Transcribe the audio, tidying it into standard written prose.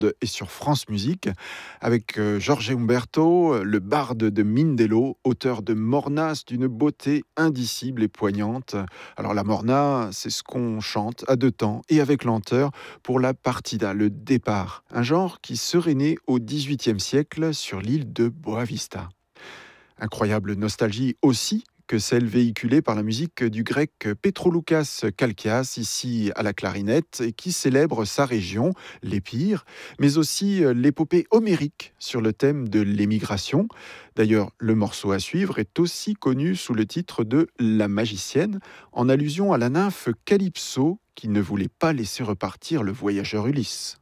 et sur France Musique avec Jorge Umberto, le barde de Mindelo, auteur de Mornas d'une beauté indicible et poignante. Alors la Morna, c'est ce qu'on chante à deux temps et avec lenteur pour la partida, le départ, un genre qui serait né au XVIIIe siècle sur l'île de Boavista. Incroyable nostalgie aussi que celle véhiculée par la musique du grec Petroloukas Kalkias, ici à la clarinette, et qui célèbre sa région, l'Épire, mais aussi l'épopée homérique sur le thème de l'émigration. D'ailleurs, le morceau à suivre est aussi connu sous le titre de La magicienne, en allusion à la nymphe Calypso qui ne voulait pas laisser repartir le voyageur Ulysse.